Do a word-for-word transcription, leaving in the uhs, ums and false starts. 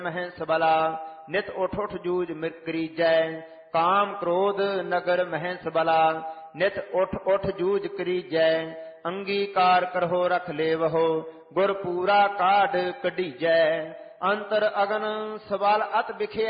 ਮਹਿ ਸਬਲਾ ਨਿਤ ਉਠ ਉਠ ਜੂਝ ਮਿਰ ਕਰੀਜੈ ਕਾਮ ਕ੍ਰੋਧ ਨਗਰ ਮਹਿ ਸਬਲਾ ਨਿਤ ਉਠ ਉਠ ਜੂਝ ਕਰੀਜੈ ਅੰਗੀਕਾਰ ਕਰਹੁ ਰਖ ਲੇਵਹੁ ਗੁਰ ਪੂਰਾ ਕਾਢ ਕਢੀਜੈ ਅੰਤਰ ਅਗਨ ਸਬਲ ਅਤ ਬਿਖਿਆ